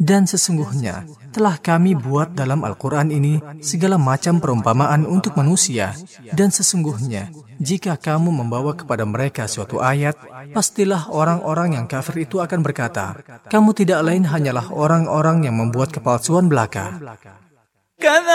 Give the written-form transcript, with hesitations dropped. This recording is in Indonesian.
Dan sesungguhnya telah kami buat dalam Al-Quran ini segala macam perumpamaan untuk manusia. Dan sesungguhnya jika kamu membawa kepada mereka suatu ayat, pastilah orang-orang yang kafir itu akan berkata, kamu tidak lain hanyalah orang-orang yang membuat kepalsuan belaka.